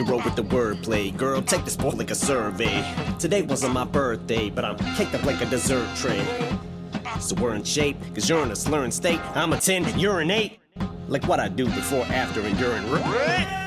hero with the wordplay. Girl, take this boy like a survey. Today wasn't my birthday, but I'm caked up like a dessert tray. So we're in shape, cause you're in a slurring state. I'm a 10, you're an 8. Like what I do before, after, and during.